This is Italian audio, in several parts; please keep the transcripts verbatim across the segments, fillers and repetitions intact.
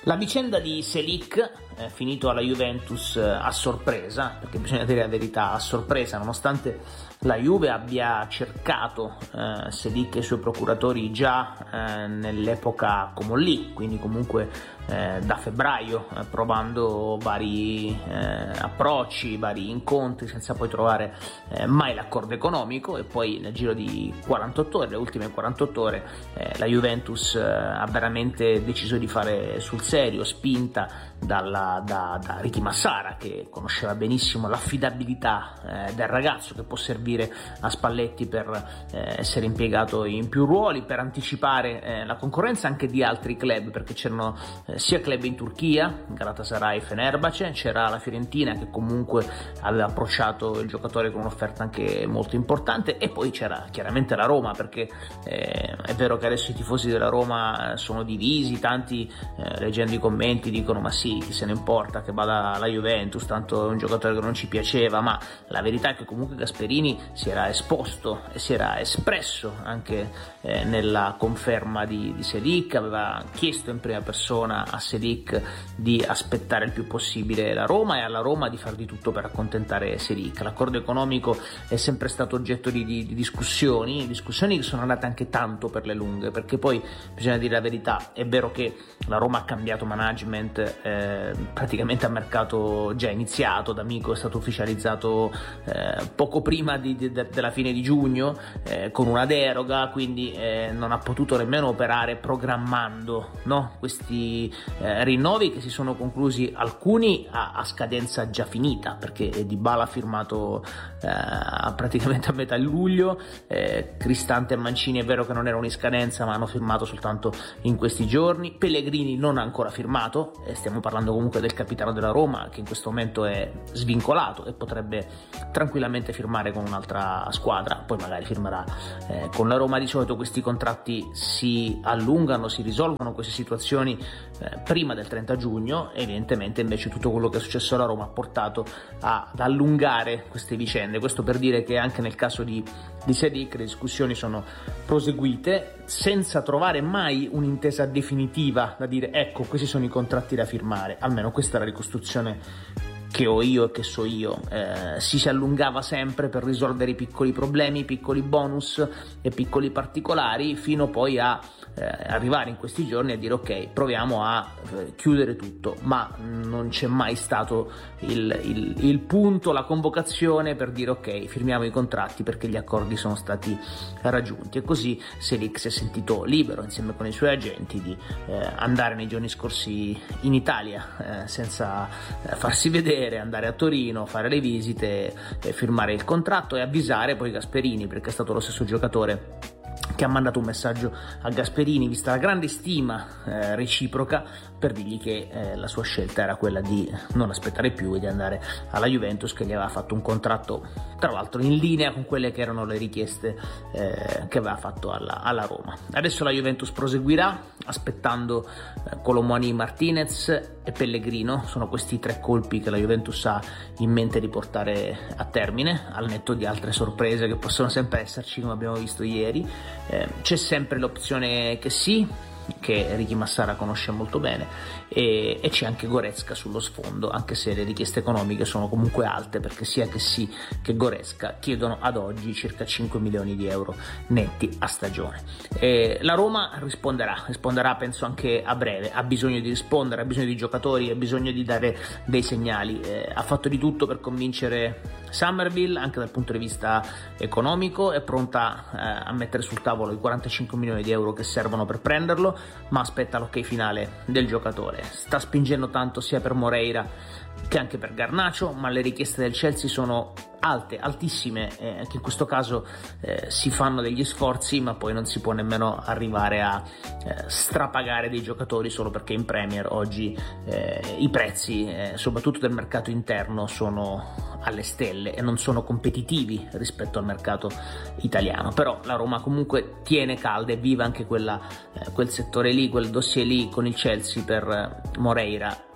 La vicenda di Selic, eh, finito alla Juventus eh, a sorpresa, perché bisogna dire la verità, a sorpresa, nonostante la Juve abbia cercato eh, Selic e i suoi procuratori già eh, nell'epoca Comolli, quindi comunque eh, da febbraio, eh, provando vari eh, approcci, vari incontri, senza poi trovare eh, mai l'accordo economico, e poi nel giro di quarantotto ore, le ultime quarantotto ore, eh, la Juventus eh, ha veramente deciso di fare sul serio, spinta dalla, da, da Ricky Massara, che conosceva benissimo l'affidabilità eh, del ragazzo, che può servire a Spalletti per eh, essere impiegato in più ruoli, per anticipare eh, la concorrenza anche di altri club, perché c'erano eh, sia club in Turchia, Galatasaray, Fenerbahce, c'era la Fiorentina che comunque aveva approcciato il giocatore con un'offerta anche molto importante, e poi c'era chiaramente la Roma, perché eh, è vero che adesso i tifosi della Roma sono divisi, tanti eh, leggendo i commenti dicono ma sì, chi se ne importa che vada alla Juventus, tanto è un giocatore che non ci piaceva, ma la verità è che comunque Gasperini si era esposto e si era espresso anche eh, nella conferma di, di Selic, aveva chiesto in prima persona a Selic di aspettare il più possibile la Roma, e alla Roma di far di tutto per accontentare Selic. L'accordo economico è sempre stato oggetto di, di, di discussioni, discussioni che sono andate anche tanto per le lunghe, perché poi bisogna dire la verità, è vero che la Roma ha cambiato management eh, praticamente a mercato già iniziato, D'Amico è stato ufficializzato eh, poco prima di, di, della fine di giugno eh, con una deroga, quindi eh, non ha potuto nemmeno operare programmando, no? questi eh, rinnovi che si sono conclusi alcuni a, a scadenza già finita, perché Dybala ha firmato eh, praticamente a metà luglio, eh, Cristante e Mancini è vero che non erano in scadenza ma hanno firmato soltanto in questi giorni, Pellegrini non ha ancora firmato, eh, stiamo parlando comunque del capitano della Roma che in questo momento è svincolato e potrebbe tranquillamente firmare con un'altra squadra, poi magari firmerà eh, con la Roma. Di solito questi contratti si allungano, si risolvono queste situazioni eh, prima del trenta giugno, evidentemente invece tutto quello che è successo alla Roma ha portato a, ad allungare queste vicende. Questo per dire che anche nel caso di, di Selic le discussioni sono proseguite senza trovare mai un'intesa definitiva da dire ecco questi sono i contratti da firmare, almeno questa è la ricostruzione che ho io e che so io. Eh, si si allungava sempre per risolvere i piccoli problemi, i piccoli bonus e piccoli particolari, fino poi a eh, arrivare in questi giorni a dire ok, proviamo a eh, chiudere tutto, ma non c'è mai stato il, il, il punto, la convocazione per dire ok, firmiamo i contratti perché gli accordi sono stati raggiunti, e così Selic si è sentito libero insieme con i suoi agenti di eh, andare nei giorni scorsi in Italia eh, senza eh, farsi vedere, andare a Torino, fare le visite, eh, firmare il contratto e avvisare poi Gasperini, perché è stato lo stesso giocatore che ha mandato un messaggio a Gasperini, vista la grande stima eh, reciproca, per dirgli che eh, la sua scelta era quella di non aspettare più e di andare alla Juventus, che gli aveva fatto un contratto tra l'altro in linea con quelle che erano le richieste eh, che aveva fatto alla, alla Roma. Adesso la Juventus proseguirà aspettando eh, Colomoni, Martinez e Pellegrino, sono questi tre colpi che la Juventus ha in mente di portare a termine, al netto di altre sorprese che possono sempre esserci, come abbiamo visto ieri. Eh, c'è sempre l'opzione che sì, che Ricky Massara conosce molto bene, e, e c'è anche Goretzka sullo sfondo, anche se le richieste economiche sono comunque alte, perché sia che sì che Goretzka chiedono ad oggi circa cinque milioni di euro netti a stagione. E la Roma risponderà, risponderà penso anche a breve, ha bisogno di rispondere, ha bisogno di giocatori, ha bisogno di dare dei segnali, eh, ha fatto di tutto per convincere Summerville anche dal punto di vista economico, è pronta eh, a mettere sul tavolo i quarantacinque milioni di euro che servono per prenderlo, ma aspetta l'ok finale del giocatore. Sta spingendo tanto sia per Moreira che anche per Garnacho, ma le richieste del Chelsea sono alte, altissime, eh, anche in questo caso eh, si fanno degli sforzi, ma poi non si può nemmeno arrivare a eh, strapagare dei giocatori solo perché in Premier oggi eh, i prezzi, eh, soprattutto del mercato interno, sono alle stelle e non sono competitivi rispetto al mercato italiano. Però la Roma comunque tiene calda e viva anche quella, eh, quel settore lì, quel dossier lì con il Chelsea per eh, Moreira,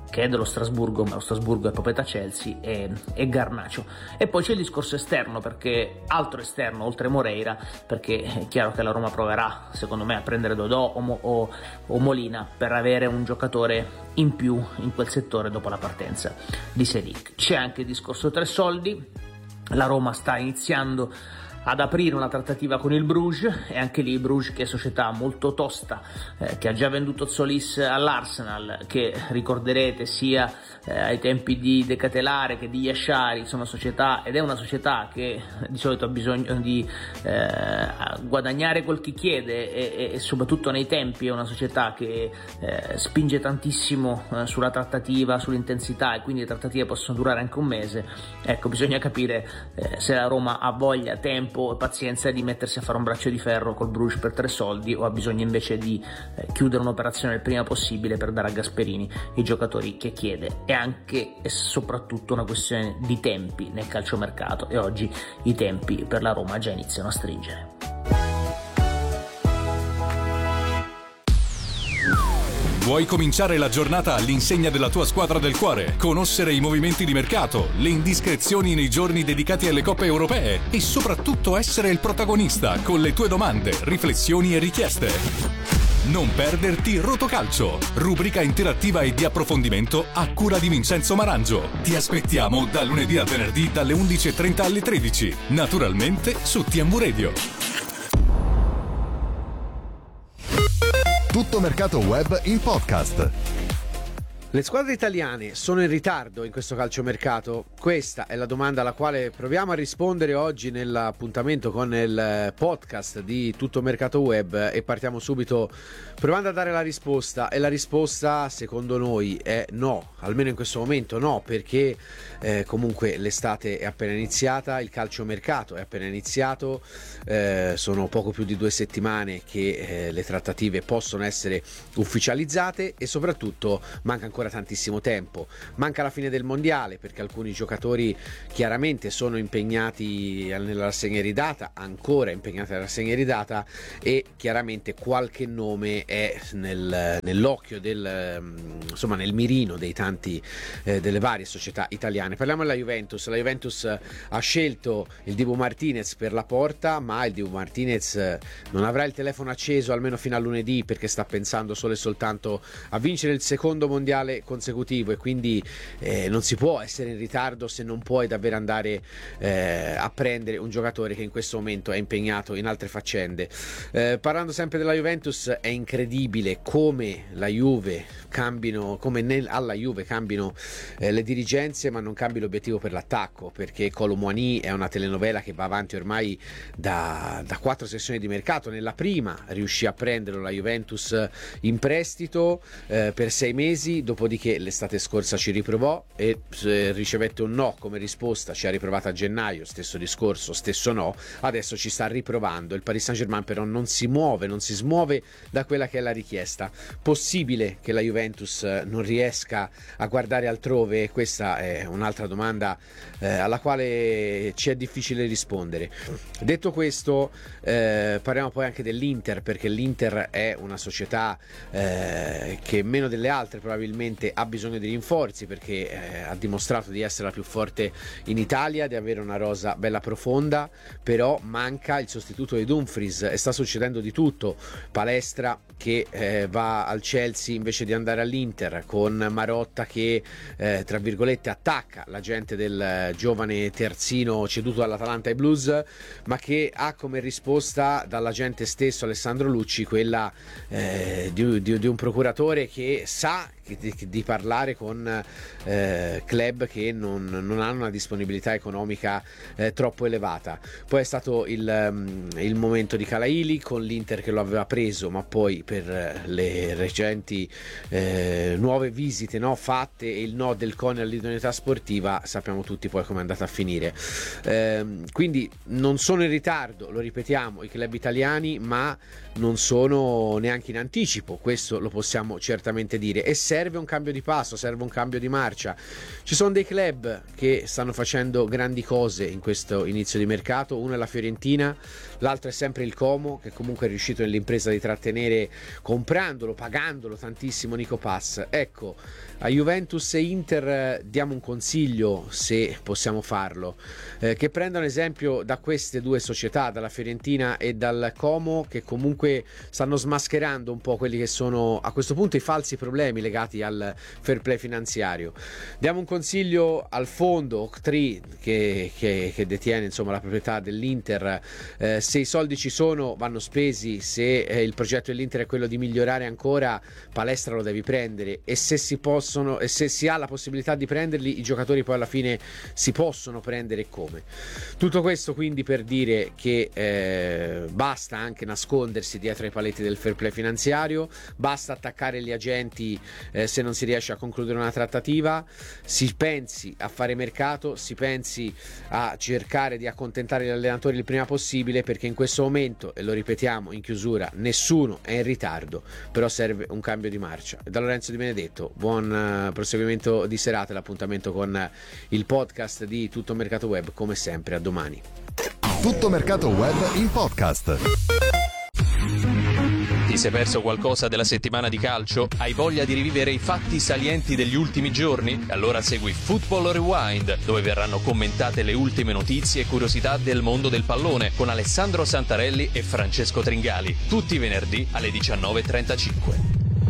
che è dello Strasburgo, ma lo Strasburgo è proprietà Chelsea, e, e Garnacho. E poi c'è il discorso esterno, perché altro esterno oltre Moreira, perché è chiaro che la Roma proverà secondo me a prendere Dodò o, Mo, o, o Molina per avere un giocatore in più in quel settore dopo la partenza di Selic. C'è anche il discorso tre soldi, la Roma sta iniziando ad aprire una trattativa con il Bruges, e anche lì Bruges, che è società molto tosta, eh, che ha già venduto Solis all'Arsenal, che ricorderete sia eh, ai tempi di De Catelare che di Yashari, sono società, ed è una società che di solito ha bisogno di eh, guadagnare quel chi chiede, e, e soprattutto nei tempi è una società che eh, spinge tantissimo eh, sulla trattativa, sull'intensità, e quindi le trattative possono durare anche un mese. Ecco, bisogna capire eh, se la Roma ha voglia, tempo e pazienza di mettersi a fare un braccio di ferro col Bruges per tre soldi, o ha bisogno invece di eh, chiudere un'operazione il prima possibile per dare a Gasperini i giocatori che chiede. È anche e soprattutto una questione di tempi nel calciomercato, e oggi i tempi per la Roma già iniziano a stringere. Vuoi cominciare la giornata all'insegna della tua squadra del cuore? Conoscere i movimenti di mercato, le indiscrezioni nei giorni dedicati alle coppe europee e soprattutto essere il protagonista con le tue domande, riflessioni e richieste? Non perderti Rotocalcio, rubrica interattiva e di approfondimento a cura di Vincenzo Marangio. Ti aspettiamo da lunedì a venerdì dalle undici e trenta alle tredici, naturalmente su T M V Radio. Tutto Mercato Web in podcast. Le squadre italiane sono in ritardo in questo calciomercato? Questa è la domanda alla quale proviamo a rispondere oggi nell'appuntamento con il podcast di Tutto Mercato Web, e partiamo subito provando a dare la risposta, e la risposta secondo noi è no, almeno in questo momento no, perché eh, comunque l'estate è appena iniziata, il calciomercato è appena iniziato, eh, sono poco più di due settimane che eh, le trattative possono essere ufficializzate, e soprattutto manca ancora tantissimo tempo, manca la fine del mondiale, perché alcuni giocatori chiaramente sono impegnati nella rassegna ridata, ancora impegnati nella rassegna ridata, e chiaramente qualche nome è nel, nell'occhio del, insomma nel mirino dei tanti eh, delle varie società italiane. Parliamo della Juventus. La Juventus ha scelto il Dibu Martinez per la porta, ma il Dibu Martinez non avrà il telefono acceso almeno fino a lunedì, perché sta pensando solo e soltanto a vincere il secondo mondiale consecutivo, e quindi eh, non si può essere in ritardo se non puoi davvero andare eh, a prendere un giocatore che in questo momento è impegnato in altre faccende. Eh, parlando sempre della Juventus, è incredibile come la Juve cambino, come nel, alla Juve cambino eh, le dirigenze, ma non cambi l'obiettivo per l'attacco, perché Kolo Muani è una telenovela che va avanti ormai da, da quattro sessioni di mercato. Nella prima riuscì a prenderlo la Juventus in prestito eh, per sei mesi, dopodiché l'estate scorsa ci riprovò e eh, ricevette un no come risposta, ci ha riprovato a gennaio, stesso discorso, stesso no, adesso ci sta riprovando. Il Paris Saint-Germain però non si muove, non si smuove da quella che è la richiesta. Possibile che la Juventus non riesca a guardare altrove? Questa è un'altra domanda eh, alla quale ci è difficile rispondere. Detto questo, eh, parliamo poi anche dell'Inter, perché l'Inter è una società eh, che meno delle altre probabilmente ha bisogno di rinforzi, perché eh, ha dimostrato di essere la più forte in Italia, di avere una rosa bella profonda, però manca il sostituto di Dumfries e sta succedendo di tutto. Palestra che eh, va al Chelsea invece di andare all'Inter, con Marotta che eh, tra virgolette attacca la gente del eh, giovane terzino ceduto dall'Atalanta ai Blues, ma che ha come risposta dall'agente stesso Alessandro Lucci quella eh, di, di, di un procuratore che sa di, di parlare con eh, club che non, non hanno una disponibilità economica eh, troppo elevata. Poi è stato il, um, il momento di Calaili con l'Inter che lo aveva preso, ma poi per le recenti eh, nuove visite no, fatte e il no del CONI all'idoneità sportiva sappiamo tutti poi come è andata a finire. Eh, quindi non sono in ritardo, lo ripetiamo, i club italiani, ma non sono neanche in anticipo, questo lo possiamo certamente dire, e serve un cambio di passo, serve un cambio di marcia. Ci sono dei club che stanno facendo grandi cose in questo inizio di mercato, uno è la Fiorentina, l'altro è sempre il Como, che comunque è riuscito nell'impresa di trattenere, comprandolo, pagandolo tantissimo, Nico Pass. Ecco, a Juventus e Inter diamo un consiglio, se possiamo farlo, eh, che prendano esempio da queste due società, dalla Fiorentina e dal Como, che comunque stanno smascherando un po' quelli che sono a questo punto i falsi problemi legati al fair play finanziario. Diamo un consiglio al fondo Octree che, che, che detiene insomma la proprietà dell'Inter, eh, se i soldi ci sono vanno spesi, se eh, il progetto dell'Inter è quello di migliorare ancora, palestra lo devi prendere, e se si possono e se si ha la possibilità di prenderli, i giocatori poi alla fine si possono prendere e come. Tutto questo quindi per dire che eh, basta anche nascondersi dietro ai paletti del fair play finanziario, basta attaccare gli agenti eh, se non si riesce a concludere una trattativa, si pensi a fare mercato, si pensi a cercare di accontentare gli allenatori il prima possibile, perché in questo momento, e lo ripetiamo in chiusura, nessuno è in ritardo, però serve un cambio di marcia. Da Lorenzo Di Benedetto, buon uh, proseguimento di serata, l'appuntamento con uh, il podcast di Tutto Mercato Web, come sempre a domani. Tutto Mercato Web in podcast. Ti sei perso qualcosa della settimana di calcio? Hai voglia di rivivere i fatti salienti degli ultimi giorni? Allora segui Football Rewind, dove verranno commentate le ultime notizie e curiosità del mondo del pallone con Alessandro Santarelli e Francesco Tringali, tutti i venerdì alle diciannove e trentacinque.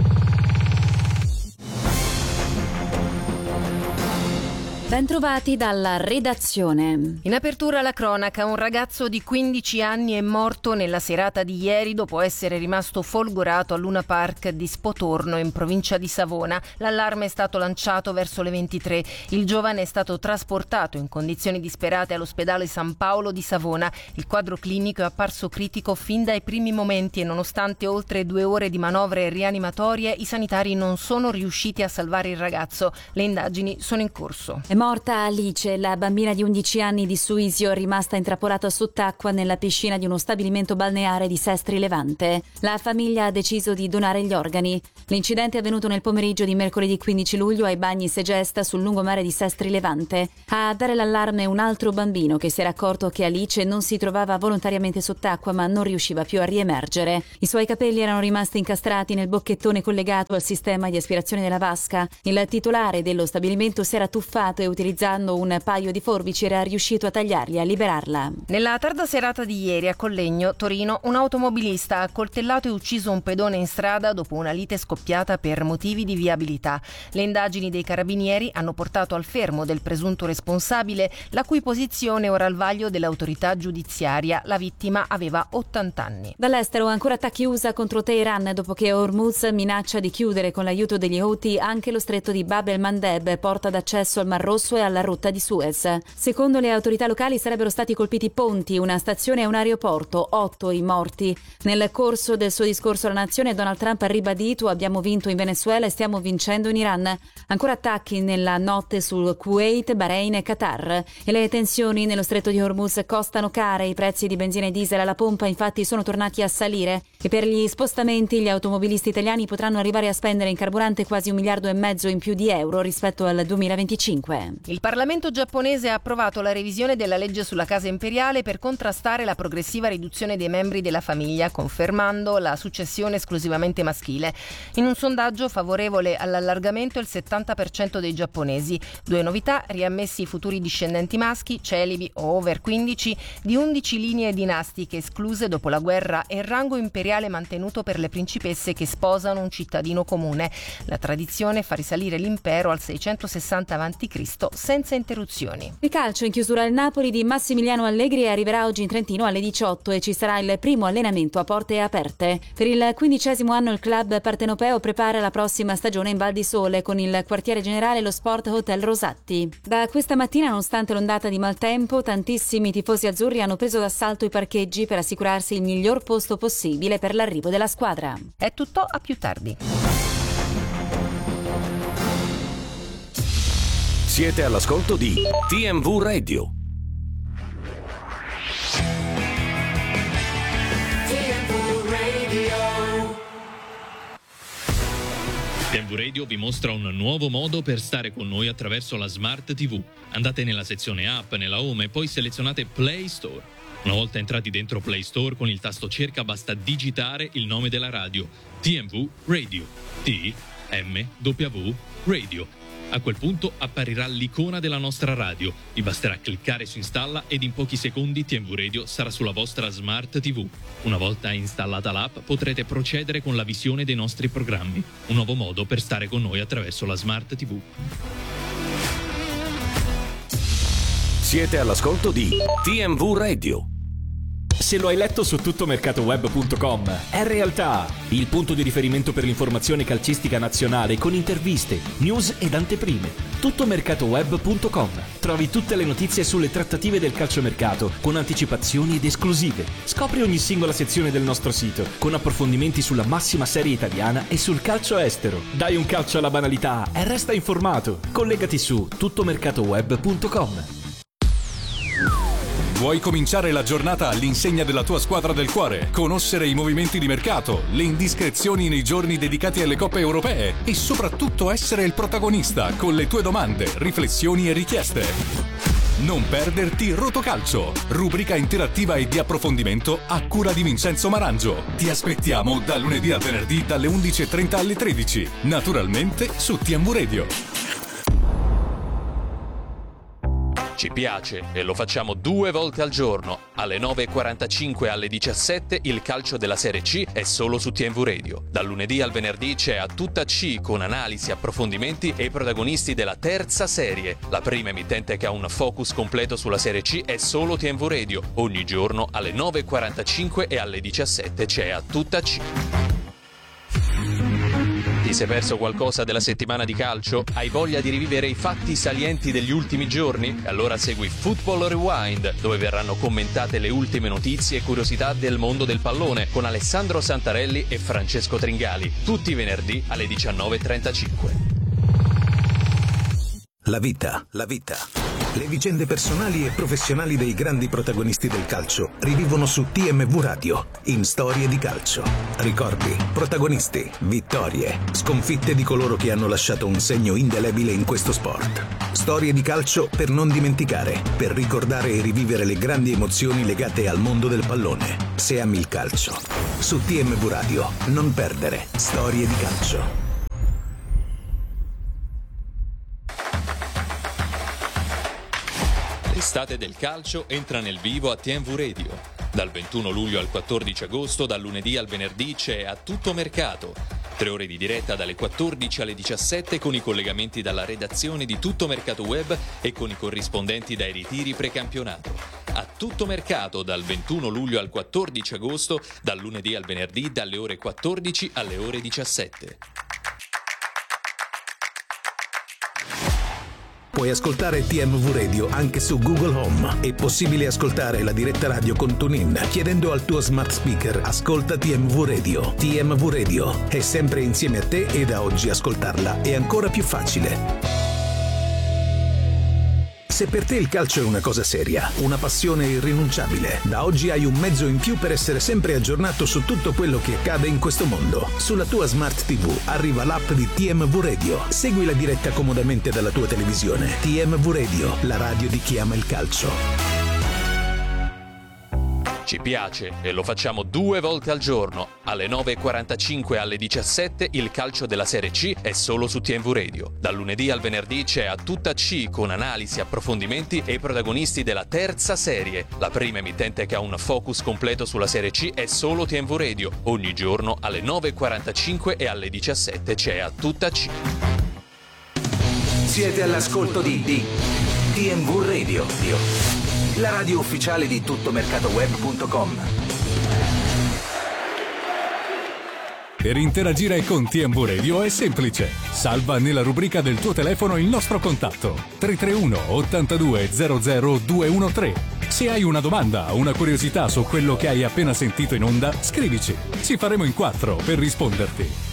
Bentrovati dalla redazione. In apertura la cronaca, un ragazzo di quindici anni è morto nella serata di ieri dopo essere rimasto folgorato al Luna Park di Spotorno in provincia di Savona. L'allarme è stato lanciato verso le ventitré. Il giovane è stato trasportato in condizioni disperate all'ospedale San Paolo di Savona. Il quadro clinico è apparso critico fin dai primi momenti e nonostante oltre due ore di manovre rianimatorie, i sanitari non sono riusciti a salvare il ragazzo. Le indagini sono in corso. È morta Alice, la bambina di undici anni di Suisio, rimasta intrappolata sott'acqua nella piscina di uno stabilimento balneare di Sestri Levante. La famiglia ha deciso di donare gli organi. L'incidente è avvenuto nel pomeriggio di mercoledì quindici luglio ai bagni Segesta sul lungomare di Sestri Levante. A dare l'allarme un altro bambino che si era accorto che Alice non si trovava volontariamente sott'acqua ma non riusciva più a riemergere. I suoi capelli erano rimasti incastrati nel bocchettone collegato al sistema di aspirazione della vasca. Il titolare dello stabilimento si era tuffato e utilizzando un paio di forbici era riuscito a tagliarli e a liberarla. Nella tarda serata di ieri a Collegno, Torino, un automobilista ha accoltellato e ucciso un pedone in strada dopo una lite scoppiata per motivi di viabilità. Le indagini dei carabinieri hanno portato al fermo del presunto responsabile, la cui posizione è ora al vaglio dell'autorità giudiziaria. La vittima aveva ottanta anni. Dall'estero ancora attacchi U S A contro Teheran dopo che Hormuz minaccia di chiudere con l'aiuto degli Houthi anche lo stretto di Bab el-Mandeb, porta d'accesso al Mar Rosso e alla rotta di Suez. Secondo le autorità locali sarebbero stati colpiti ponti, una stazione e un aeroporto, otto i morti. Nel corso del suo discorso alla nazione Donald Trump ha ribadito: abbiamo vinto in Venezuela e stiamo vincendo in Iran. Ancora attacchi nella notte sul Kuwait, Bahrain e Qatar. E le tensioni nello stretto di Hormuz costano care, i prezzi di benzina e diesel alla pompa infatti sono tornati a salire e per gli spostamenti gli automobilisti italiani potranno arrivare a spendere in carburante quasi un miliardo e mezzo in più di euro rispetto al duemilaventicinque. Il Parlamento giapponese ha approvato la revisione della legge sulla casa imperiale per contrastare la progressiva riduzione dei membri della famiglia, confermando la successione esclusivamente maschile. In un sondaggio favorevole all'allargamento il settanta per cento dei giapponesi. Due novità: riammessi i futuri discendenti maschi, celibi o over quindici, di undici linee dinastiche escluse dopo la guerra e il rango imperiale mantenuto per le principesse che sposano un cittadino comune. La tradizione fa risalire l'impero al seicentosessanta avanti Cristo senza interruzioni. Il calcio, in chiusura il Napoli di Massimiliano Allegri arriverà oggi in Trentino alle diciotto e ci sarà il primo allenamento a porte aperte. Per il quindicesimo anno il club partenopeo prepara la prossima stagione in Val di Sole con il quartiere generale e lo Sport Hotel Rosatti. Da questa mattina, nonostante l'ondata di maltempo, tantissimi tifosi azzurri hanno preso d'assalto i parcheggi per assicurarsi il miglior posto possibile per l'arrivo della squadra. È tutto, a più tardi. Siete all'ascolto di T M V Radio. T M V Radio vi mostra un nuovo modo per stare con noi attraverso la Smart tivù. Andate nella sezione app, nella home e poi selezionate Play Store. Una volta entrati dentro Play Store, con il tasto cerca basta digitare il nome della radio: T M V Radio. T M W Radio. A quel punto apparirà l'icona della nostra radio. Vi basterà cliccare su installa ed in pochi secondi T M V Radio sarà sulla vostra Smart tivù. Una volta installata l'app potrete procedere con la visione dei nostri programmi. Un nuovo modo per stare con noi attraverso la Smart tivù. Siete all'ascolto di T M V Radio. Se lo hai letto su tuttomercatoweb punto com, è realtà, il punto di riferimento per l'informazione calcistica nazionale con interviste, news ed anteprime. tuttomercatoweb punto com. Trovi tutte le notizie sulle trattative del calciomercato con anticipazioni ed esclusive. Scopri ogni singola sezione del nostro sito con approfondimenti sulla massima serie italiana e sul calcio estero. Dai un calcio alla banalità e resta informato. Collegati su tuttomercatoweb punto com. Vuoi cominciare la giornata all'insegna della tua squadra del cuore? Conoscere i movimenti di mercato, le indiscrezioni nei giorni dedicati alle coppe europee e soprattutto essere il protagonista con le tue domande, riflessioni e richieste? Non perderti Rotocalcio, rubrica interattiva e di approfondimento a cura di Vincenzo Marangio. Ti aspettiamo da lunedì a venerdì dalle undici e trenta alle tredici, naturalmente su T M V Radio. Ci piace e lo facciamo due volte al giorno. Alle nove e quarantacinque e alle diciassette il calcio della Serie C è solo su T M V Radio. Dal lunedì al venerdì c'è A Tutta C con analisi, approfondimenti e i protagonisti della terza serie. La prima emittente che ha un focus completo sulla Serie C è solo T M V Radio. Ogni giorno alle nove e quarantacinque e alle diciassette c'è A Tutta C. Ti sei perso qualcosa della settimana di calcio? Hai voglia di rivivere i fatti salienti degli ultimi giorni? Allora segui Football Rewind, dove verranno commentate le ultime notizie e curiosità del mondo del pallone con Alessandro Santarelli e Francesco Tringali, tutti i venerdì alle diciannove e trentacinque. La vita, la vita. Le vicende personali e professionali dei grandi protagonisti del calcio rivivono su T M V Radio, in Storie di Calcio. Ricordi, protagonisti, vittorie, sconfitte di coloro che hanno lasciato un segno indelebile in questo sport. Storie di calcio per non dimenticare, per ricordare e rivivere le grandi emozioni legate al mondo del pallone. Se ami il calcio. Su T M V Radio, non perdere Storie di Calcio. L'estate del calcio entra nel vivo a T M V Radio. Dal ventuno luglio al quattordici agosto, dal lunedì al venerdì c'è A Tutto Mercato. Tre ore di diretta dalle quattordici alle diciassette con i collegamenti dalla redazione di Tutto Mercato Web e con i corrispondenti dai ritiri precampionato. A Tutto Mercato dal ventuno luglio al quattordici agosto, dal lunedì al venerdì dalle ore quattordici alle ore diciassette. Puoi ascoltare T M V Radio anche su Google Home. È possibile ascoltare la diretta radio con TuneIn chiedendo al tuo smart speaker "Ascolta T M V Radio". T M V Radio è sempre insieme a te e da oggi ascoltarla è ancora più facile. Se per te il calcio è una cosa seria, una passione irrinunciabile, da oggi hai un mezzo in più per essere sempre aggiornato su tutto quello che accade in questo mondo. Sulla tua Smart tivù arriva l'app di T M V Radio. Segui la diretta comodamente dalla tua televisione. T M V Radio, la radio di chi ama il calcio. Ci piace e lo facciamo due volte al giorno. Alle nove e quarantacinque e alle diciassette il calcio della Serie C è solo su T M V Radio. Dal lunedì al venerdì c'è A Tutta C con analisi, approfondimenti e i protagonisti della terza serie. La prima emittente che ha un focus completo sulla Serie C è solo T M V Radio. Ogni giorno alle nove e quarantacinque e alle diciassette c'è A Tutta C. Siete all'ascolto di, di T M V Radio, la radio ufficiale di tuttomercatoweb punto com. Per interagire con T M V Radio è semplice. Salva nella rubrica del tuo telefono il nostro contatto tre tre uno ottantadue zero zero due uno tre. Se hai una domanda o una curiosità su quello che hai appena sentito in onda, scrivici. Ci faremo in quattro per risponderti.